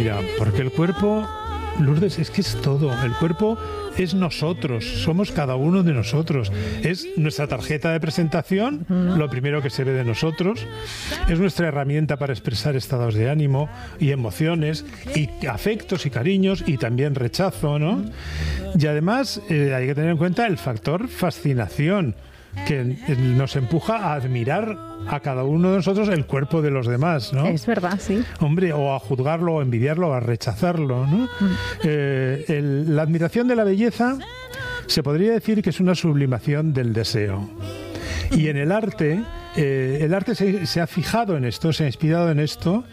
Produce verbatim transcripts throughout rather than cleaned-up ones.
Mira, porque el cuerpo, Lourdes, es que es todo. El cuerpo es nosotros, somos cada uno de nosotros. Es nuestra tarjeta de presentación, lo primero que se ve de nosotros. Es nuestra herramienta para expresar estados de ánimo y emociones, y afectos y cariños, y también rechazo, ¿no? Y además eh, hay que tener en cuenta el factor fascinación, que nos empuja a admirar a cada uno de nosotros el cuerpo de los demás, ¿no? Es verdad, sí. Hombre, o a juzgarlo, o a envidiarlo, o a rechazarlo, ¿no? Mm. Eh, el, la admiración de la belleza se podría decir que es una sublimación del deseo. Y en el arte, eh, el arte se, se ha fijado en esto, se ha inspirado en esto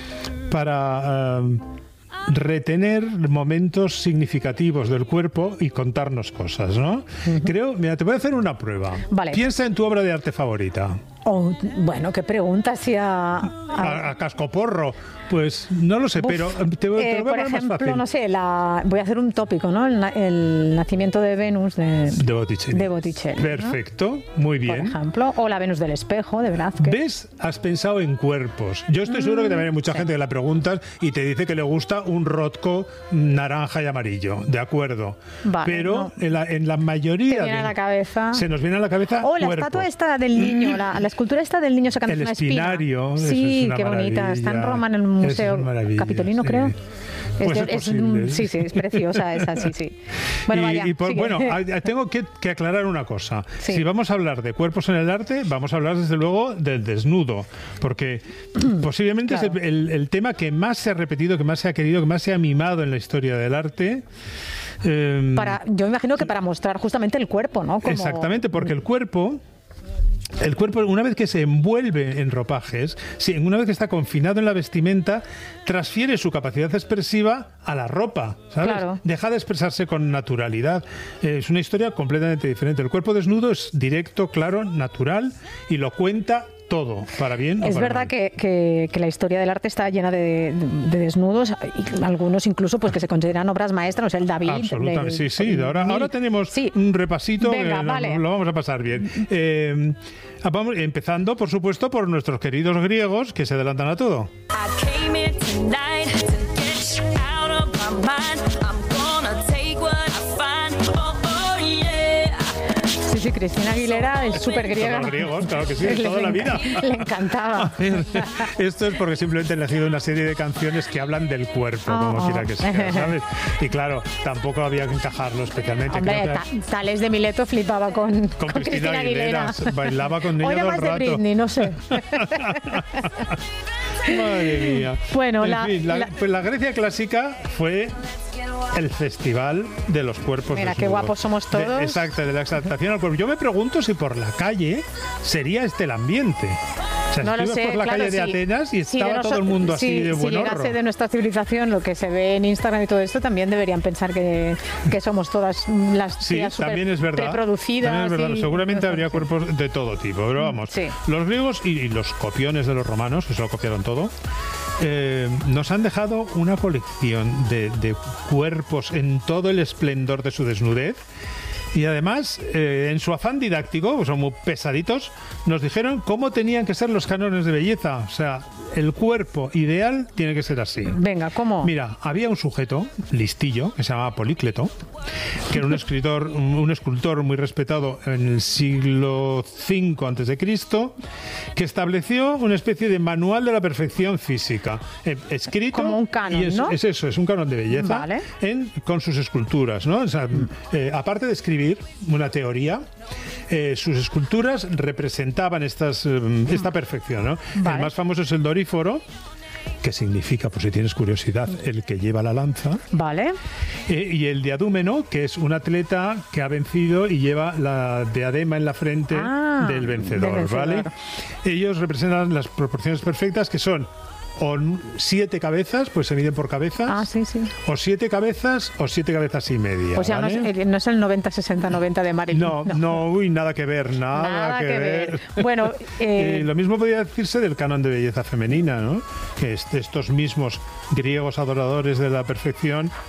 para Uh, retener momentos significativos del cuerpo y contarnos cosas, ¿no? Uh-huh. Creo, mira, te voy a hacer una prueba. Vale. Piensa en tu obra de arte favorita. Oh, bueno, qué pregunta si a... A, a, a cascoporro. Pues no lo sé, Uf, pero te, te eh, lo voy a poner más ejemplo, fácil. no sé, la, voy a hacer un tópico, ¿no? El, el nacimiento de Venus de, de Botticelli. De Botticelli, Perfecto, ¿no? Muy bien. Por ejemplo, o la Venus del espejo de Velázquez. ¿Ves? Has pensado en cuerpos. Yo estoy mm, seguro que también hay mucha sí. gente que la preguntas y te dice que le gusta un Rothko naranja y amarillo. De acuerdo. Vale, pero no. en, la, en la mayoría... Te viene de, a la cabeza... Se nos viene a la cabeza O la cuerpos. estatua esta del niño, la, la escultura esta del niño sacando el una espinario, espina. Sí, es qué maravilla. bonita. Está en Roma, en el Museo Capitolino, sí. creo. Pues es, es, es posible. Sí, sí, es preciosa esa, sí, sí. Bueno, y, vaya, y por, bueno, tengo que, que aclarar una cosa. Sí. Si vamos a hablar de cuerpos en el arte, vamos a hablar desde luego del desnudo, porque posiblemente claro. es el, el, el tema que más se ha repetido, que más se ha querido, que más se ha mimado en la historia del arte. Eh, para, yo imagino que para mostrar justamente el cuerpo, ¿no? Como... Exactamente, porque el cuerpo... El cuerpo, una vez que se envuelve en ropajes, una vez que está confinado en la vestimenta, transfiere su capacidad expresiva a la ropa, ¿sabes? Claro. Deja de expresarse con naturalidad. Es una historia completamente diferente. El cuerpo desnudo es directo, claro, natural y lo cuenta todo, para bien o Es para verdad mal. Que, que, que la historia del arte está llena de, de, de desnudos, y algunos incluso pues que se consideran obras maestras, o sea, el David. Absolutamente, el, sí, sí. el, ahora, el, ahora tenemos sí. un repasito, Venga, que vale. lo, lo vamos a pasar bien. Eh, vamos, empezando, por supuesto, por nuestros queridos griegos, que se adelantan a todo. Sí, sí, Cristina Aguilera es súper griega. Los griegos, claro que sí, de toda la vida. Le encantaba. Esto es porque simplemente han nacido una serie de canciones que hablan del cuerpo, oh, como quiera que sea, ¿sabes? Y claro, tampoco había que encajarlo especialmente. Hombre, Creo ta que... Tales de Mileto flipaba con, con, con Cristina Aguilera. Aguilera. Bailaba con ella o era todo más el rato. de Britney, no sé. Madre mía. Bueno, en la, fin, la, la... Pues la Grecia clásica fue el festival de los cuerpos Mira, desnudos. qué guapos somos todos. De, exacto, de la exaltación al cuerpo. Yo me pregunto si por la calle sería este el ambiente. O sea, no si lo ibas sé, por la claro, calle de sí. Atenas y sí, estaba de todo el mundo así sí, de buen Si llegase horro. de nuestra civilización, lo que se ve en Instagram y todo esto, también deberían pensar que, que somos todas las sí, tías también es verdad. preproducidas. También es verdad. Y, Seguramente no sé, habría sí. cuerpos de todo tipo, pero vamos. Sí. Los griegos y, y los copiones de los romanos, que se lo copiaron todo, eh, nos han dejado una colección de, de cuerpos en todo el esplendor de su desnudez. Y además, eh, en su afán didáctico, son muy pesaditos, nos dijeron cómo tenían que ser los cánones de belleza. O sea, el cuerpo ideal tiene que ser así. Venga, ¿cómo? Mira, había un sujeto listillo que se llamaba Polícleto, que era un escritor, un, un escultor muy respetado en el siglo cinco antes de Cristo, que estableció una especie de manual de la perfección física, eh, escrito. Como un canon, y es, ¿no? es eso, es un canon de belleza, vale. en, con sus esculturas, ¿no? O sea, eh, aparte de escribir una teoría, eh, sus esculturas representaban estas, eh, esta perfección, ¿no? Vale. El más famoso es el Doríforo, que significa, por si tienes curiosidad, el que lleva la lanza. Vale. Eh, y el Diadúmeno, que es un atleta que ha vencido y lleva la diadema en la frente ah, del vencedor, del vencedor, ¿vale? Ellos representan las proporciones perfectas, que son o siete cabezas, pues se miden por cabezas. Ah, sí, sí. O siete cabezas o siete cabezas y media. O sea, ¿vale? no, es, no es el noventa sesenta noventa de Marilyn. No, no, no, uy, nada que ver, nada, nada que, que ver. ver. Bueno, eh... eh, lo mismo podría decirse del canon de belleza femenina, ¿no? Que es de estos mismos griegos adoradores de la perfección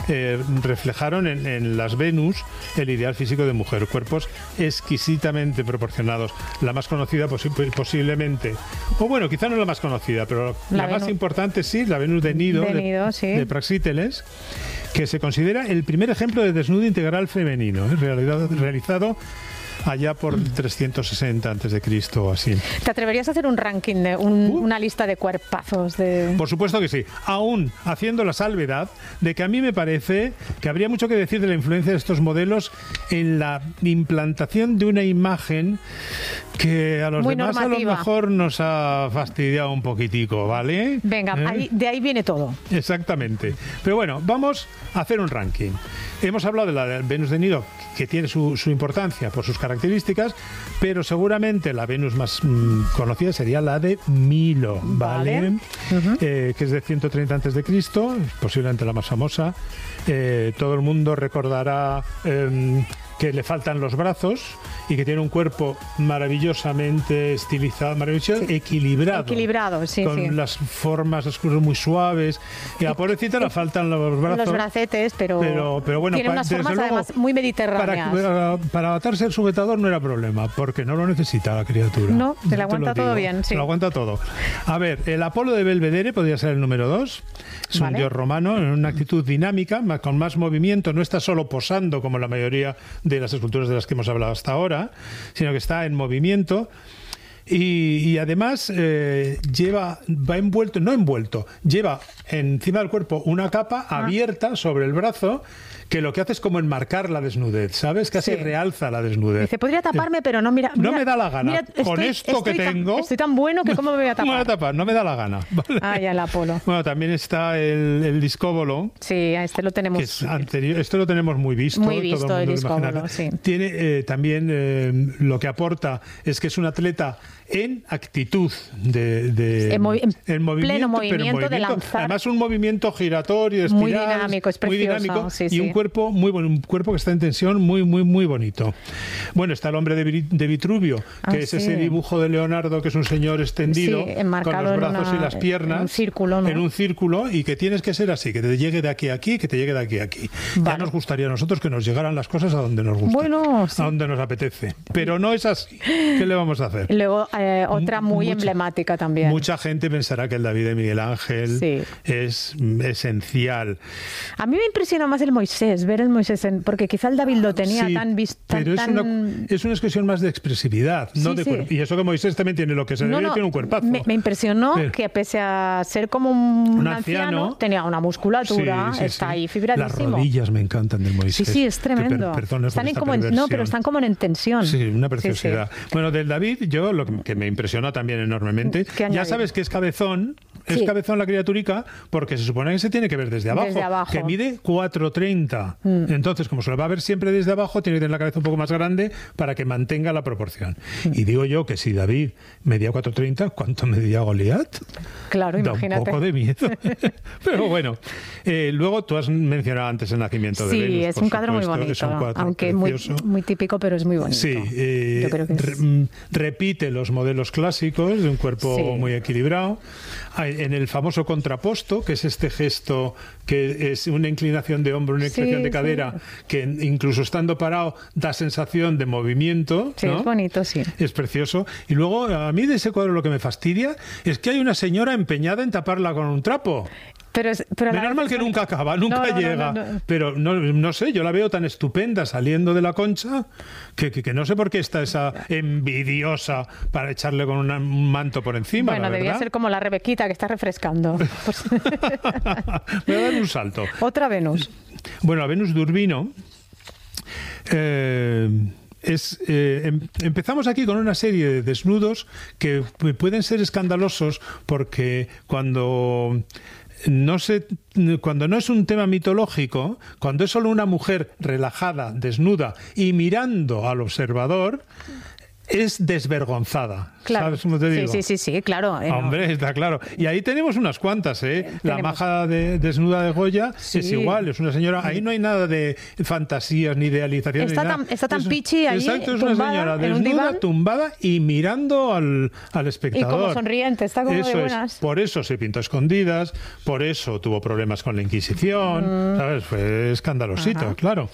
eh, reflejaron en, en las Venus el ideal físico de mujer. Cuerpos exquisitamente proporcionados. La más conocida posi posiblemente, o bueno, quizá no la más conocida, pero la, la más importante sí, la Venus de Nido, de, de, Nido, sí. de Praxíteles, que se considera el primer ejemplo de desnudo integral femenino, ¿eh? realizado, realizado allá por trescientos sesenta antes de Cristo o así. ¿Te atreverías a hacer un ranking, de un, uh, una lista de cuerpazos? De... Por supuesto que sí, aún haciendo la salvedad de que a mí me parece que habría mucho que decir de la influencia de estos modelos en la implantación de una imagen que a los Muy demás normativa. A lo mejor nos ha fastidiado un poquitico, ¿vale? Venga, ¿Eh? ahí, de ahí viene todo. Exactamente. Pero bueno, vamos a hacer un ranking. Hemos hablado de la Venus de Nido, que tiene su, su importancia por sus características, pero seguramente la Venus más mmm, conocida sería la de Milo, ¿vale? vale. Uh-huh. eh, que es de ciento treinta antes de Cristo, posiblemente la más famosa. Eh, todo el mundo recordará eh, que le faltan los brazos y que tiene un cuerpo maravillosamente estilizado, maravilloso, sí. equilibrado. Equilibrado, sí, con sí. las formas, las curvas muy suaves. Y a la pobrecita le faltan los brazos. Los bracetes, pero, pero, pero bueno, tiene unas formas luego, además muy mediterráneas. Para, para, para atarse el sujetador no era problema, porque no lo necesita la criatura. No, se le aguanta todo digo, bien, sí. Se lo aguanta todo. A ver, el Apolo de Belvedere podría ser el número dos. Es vale. un dios romano en una actitud dinámica, con más movimiento. No está solo posando como la mayoría de las esculturas de las que hemos hablado hasta ahora, sino que está en movimiento. Y, y además eh, lleva, va envuelto, no envuelto, lleva encima del cuerpo una capa ah. abierta sobre el brazo, que lo que hace es como enmarcar la desnudez, ¿sabes? Casi sí. realza la desnudez. Dice, podría taparme, pero no, mira... No mira, me da la gana. Mira, Con estoy, esto estoy que tan, tengo... Estoy tan bueno que cómo me voy a tapar. No me voy a tapar, no me da la gana. ¿Vale? Ah, ya el Apolo. Bueno, también está el, el discóbolo. Sí, a este lo tenemos... Que es anterior, esto lo tenemos muy visto. Muy visto todo el, el discóbolo, sí. Tiene eh, también eh, lo que aporta es que es un atleta en actitud de, de en, movi en, en movimiento, pleno movimiento, pero movimiento de lanzar. Además un movimiento giratorio, de muy espiral, dinámico, es precioso, muy dinámico sí, y sí. un cuerpo muy bueno, un cuerpo que está en tensión, muy muy muy bonito. Bueno, está el hombre de, de Vitruvio, que ah, es sí. ese dibujo de Leonardo que es un señor extendido sí, con los brazos una, y las piernas en un círculo, ¿no? en un círculo y que tienes que ser así, que te llegue de aquí a aquí, que te llegue de aquí a aquí. Vale. Ya nos gustaría a nosotros que nos llegaran las cosas a donde nos gusta, bueno, sí. a donde nos apetece, pero no es así. ¿Qué le vamos a hacer? Luego eh, otra muy Muy mucha, emblemática también. Mucha gente pensará que el David de Miguel Ángel sí. es esencial. A mí me impresiona más el Moisés, ver el Moisés, en, porque quizá el David lo tenía sí, tan visto. Pero es, tan... Una, es una expresión más de expresividad, sí, no de sí. cuerpo. Y eso que Moisés también tiene lo que se no, debería, no, tiene un cuerpazo. Me, me impresionó pero, que pese a ser como un, un anciano, anciano, tenía una musculatura, sí, sí, está sí. ahí fibradísimo. Las rodillas me encantan del Moisés. Sí, sí, es tremendo. Per, están en como en, no, pero están como en tensión. Sí, una preciosidad. Sí, sí. Bueno, del David, yo lo que, que me impresionó también enormemente, ya sabes que es cabezón, es sí. cabezón la criaturica, porque se supone que se tiene que ver desde abajo, desde abajo. que mide cuatro treinta. Mm. Entonces, como se lo va a ver siempre desde abajo, tiene que tener la cabeza un poco más grande para que mantenga la proporción. Mm. Y digo yo que si David medía cuatro treinta, ¿cuánto medía Goliat? Claro, da imagínate. un poco de miedo. Pero bueno, eh, luego tú has mencionado antes el nacimiento sí, de Venus. Sí, es un cuadro muy bonito, es un cuadro aunque muy, muy típico, pero es muy bonito. Sí, eh, yo creo que es... re repite los modelos clásicos de un cuerpo sí. muy equilibrado. En el famoso contraposto, que es este gesto que es una inclinación de hombro, una inclinación sí, de cadera, sí. que incluso estando parado da sensación de movimiento. Sí, ¿no? Es bonito, sí. Es precioso. Y luego, a mí de ese cuadro lo que me fastidia es que hay una señora empeñada en taparla con un trapo. Pero, es, pero de normal que nunca acaba, nunca no, no, llega. No, no, no. Pero no, no sé, yo la veo tan estupenda saliendo de la concha que, que, que no sé por qué está esa envidiosa para echarle con una, un manto por encima. Bueno, la debía verdad. ser como la Rebequita que está refrescando. Pues... Voy a dar un salto. Otra Venus. Bueno, la Venus de Urbino. Eh, Es, eh, em, empezamos aquí con una serie de desnudos que pueden ser escandalosos porque cuando no se, cuando no es un tema mitológico, cuando es solo una mujer relajada, desnuda y mirando al observador, es desvergonzada. Claro. ¿Sabes cómo te digo? Sí, sí, sí, sí, claro. Eh, Hombre, está claro. Y ahí tenemos unas cuantas, ¿eh? La tenemos. maja de, desnuda de Goya Sí. es igual, es una señora. Ahí no hay nada de fantasías ni idealización. Está ni tan, nada. está tan Es- pichi ahí, Exacto, es tumbada, una señora en un desnuda, diván. tumbada y mirando al, al Y espectador. como sonriente, está como Eso de es. buenas. Por eso se pintó a escondidas, por eso tuvo problemas con la Inquisición, Mm. ¿sabes? Fue escandalosito, claro.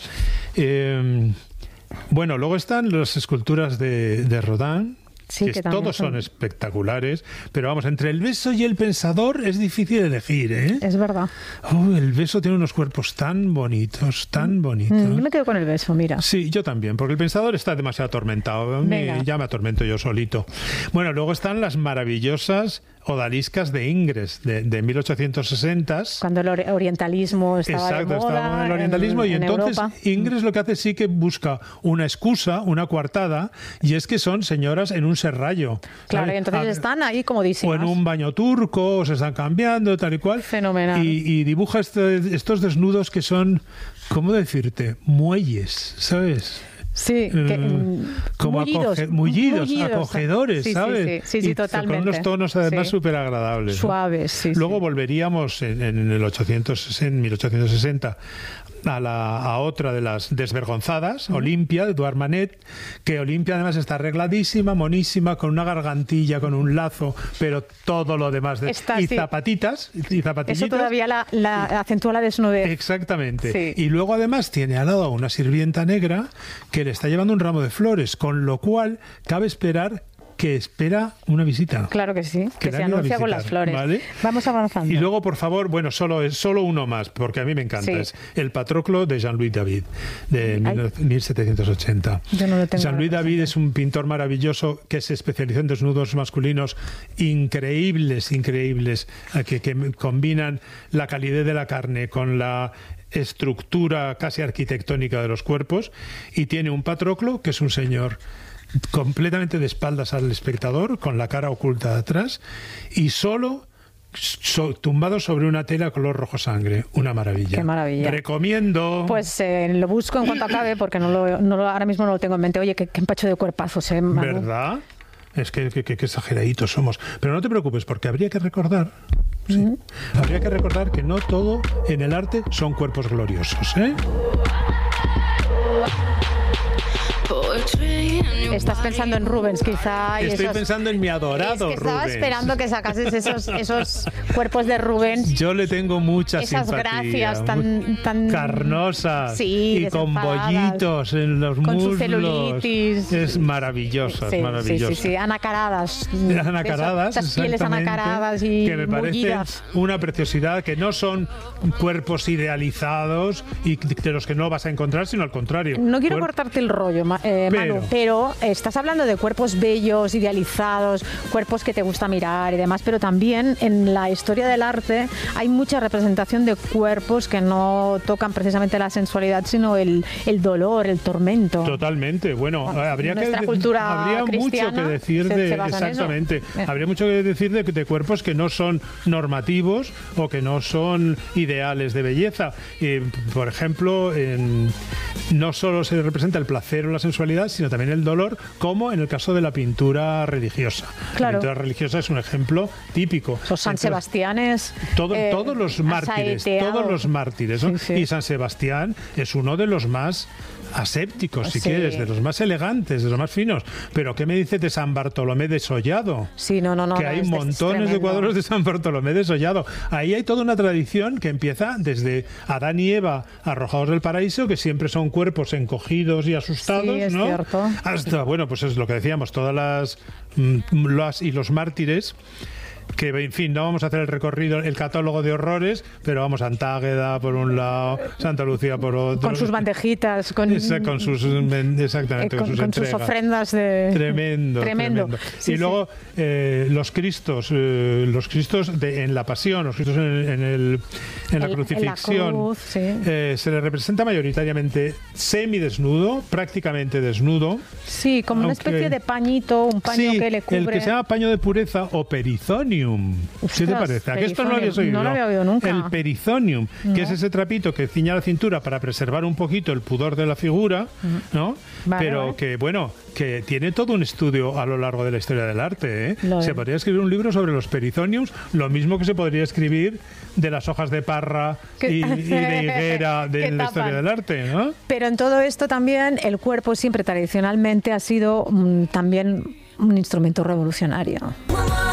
Eh, bueno, luego están las esculturas de, de Rodin. Sí, que que también todos son son- espectaculares, pero vamos, entre el beso y el pensador es difícil elegir, ¿eh? Es verdad. Oh, el beso tiene unos cuerpos tan bonitos, tan bonitos. Mm, yo me quedo con el beso, mira. Sí, yo también, porque el pensador está demasiado atormentado. A mí Venga. ya me atormento yo solito. Bueno, luego están las maravillosas odaliscas de Ingres, de, de mil ochocientos sesenta. Cuando el ori- orientalismo estaba Exacto, de moda estaba en el orientalismo en, y en entonces Europa. Ingres lo que hace sí que busca una excusa, una coartada, y es que son señoras en un serrallo. Claro, ¿sabes? y entonces A- están ahí o comodísimas. en un baño turco, o se están cambiando, tal y cual. Fenomenal. Y, y dibuja este- estos desnudos que son, ¿cómo decirte? Muelles, ¿sabes? Sí, que, Eh, mm, como mullidos, acoge- mullidos, mullidos. acogedores, Sí, sí, ¿sabes? Sí, sí, sí, Y totalmente. con unos tonos además Sí. súper agradables. ¿no? Suaves, sí. Luego sí. volveríamos en, en el ochocientos, en mil ochocientos sesenta a, la, a otra de las desvergonzadas, Olimpia, de Eduard Manet, que Olimpia además está arregladísima, monísima, con una gargantilla, con un lazo, pero todo lo demás. De, Está, y sí. zapatitas, y zapatillitas. Eso todavía la, la acentúa la desnudez. Exactamente. Sí. Y luego además tiene al lado a una sirvienta negra que le está llevando un ramo de flores, con lo cual cabe esperar que espera una visita. Claro que sí, Que que le se han ido a anuncia con visitar, las flores. ¿vale? Vamos avanzando. Y luego, por favor, bueno, solo es solo uno más, porque a mí me encanta. Sí. Es El Patroclo de Jean-Louis David, de Ay. mil setecientos ochenta. Yo no lo tengo Jean-Louis representado. David es un pintor maravilloso que se especializó en desnudos masculinos increíbles, increíbles, a que, que combinan la calidez de la carne con la estructura casi arquitectónica de los cuerpos, y tiene un Patroclo, que es un señor completamente de espaldas al espectador, con la cara oculta de atrás, y solo so- tumbado sobre una tela color rojo sangre. Una maravilla. Qué maravilla. Recomiendo. Pues eh, lo busco en cuanto acabe, porque no lo, no lo- ahora mismo no lo tengo en mente. Oye, qué, qué empacho de cuerpazos, ¿eh, Manu? ¿Verdad? Es que, que, que- que exageraditos somos. Pero no te preocupes, porque habría que recordar, sí, habría que recordar que no todo en el arte son cuerpos gloriosos, ¿eh? Estás pensando en Rubens, quizá. y Estoy esos- pensando en mi adorado Es que estaba Rubens. esperando que sacases esos, esos cuerpos de Rubens. Yo le tengo mucha Esas simpatía. gracias tan- tan- carnosas Sí, y con desenfadadas. bollitos en los Con su muslos. celulitis. Es maravilloso, Sí, es sí, maravilloso. sí, sí, anacaradas. Anacaradas, Esas pieles exactamente, anacaradas y que me parecen mullidas. una preciosidad, que no son cuerpos idealizados y de los que no vas a encontrar, sino al contrario. No quiero Cuer- cortarte el rollo, Ma- eh, Pero- Manu, pero estás hablando de cuerpos bellos, idealizados, cuerpos que te gusta mirar y demás, pero también en la historia del arte hay mucha representación de cuerpos que no tocan precisamente la sensualidad, sino el, el dolor, el tormento. Totalmente. Bueno, habría que nuestra cultura habría mucho cristiana que decir se- de se basa en eso. exactamente. Eh. Habría mucho que decir de, de cuerpos que no son normativos o que no son ideales de belleza. Eh, por ejemplo, en- no solo se representa el placer o la sensualidad, sino también el dolor, como en el caso de la pintura religiosa. Claro. La pintura religiosa es un ejemplo típico. Los San Entonces, Sebastianes. todo- eh, todos los mártires, asaeteados. todos los mártires, ¿no? Sí, sí. Y San Sebastián es uno de los más asépticos, si Sí. quieres, de los más elegantes, de los más finos. Pero ¿qué me dices de San Bartolomé desollado? Sí, no, no, no. que no, hay es- es montones de tremendo. cuadros de San Bartolomé desollado. Ahí hay toda una tradición que empieza desde Adán y Eva arrojados del paraíso, que siempre son cuerpos encogidos y asustados, Sí, es ¿no? cierto. Hasta, bueno, pues es lo que decíamos, todas las, mm, las y los mártires. Que, en fin, no vamos a hacer el recorrido, el catálogo de horrores, pero vamos, Antágueda por un lado, Santa Lucía por otro. Con sus bandejitas, con, Esa- con sus, exactamente, eh, con, con, sus con sus entregas. ofrendas de... Tremendo, Tremendo. tremendo. Sí, y sí. luego eh, los Cristos, eh, los Cristos de, en la Pasión, los Cristos en, en, el, en la En- en la crucifixión, cruz, sí. eh, se le representa mayoritariamente semidesnudo, prácticamente desnudo. Sí, como una Aunque- especie de pañito, un paño Sí, que le cubre. el que se llama paño de pureza o perizonio. perizonium. Ostras, ¿Qué te parece? ¿A que esto no lo habías oído? No lo había oído nunca. El perizonium, No. que es ese trapito que ciña la cintura para preservar un poquito el pudor de la figura, ¿no? Vale, Pero vale. que, bueno, que tiene todo un estudio a lo largo de la historia del arte, ¿eh? Lo Se es. podría escribir un libro sobre los perizoniums, lo mismo que se podría escribir de las hojas de parra Que- y, y de higuera de que la historia tapan. del arte, ¿no? Pero en todo esto también el cuerpo siempre tradicionalmente ha sido mm, también un instrumento revolucionario.